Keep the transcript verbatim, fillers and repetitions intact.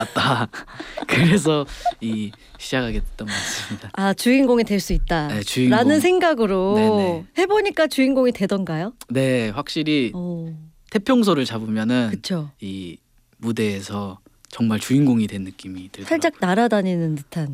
맞다. 그래서 이 시작하게 됐던 것 같습니다. 아 주인공이 될 수 있다. 네, 주인공. 라는 생각으로 네네. 해보니까 주인공이 되던가요? 네, 확실히 오, 태평소를 잡으면은 그쵸. 이 무대에서 정말 주인공이 된 느낌이 들더라고요. 살짝 날아다니는 듯한.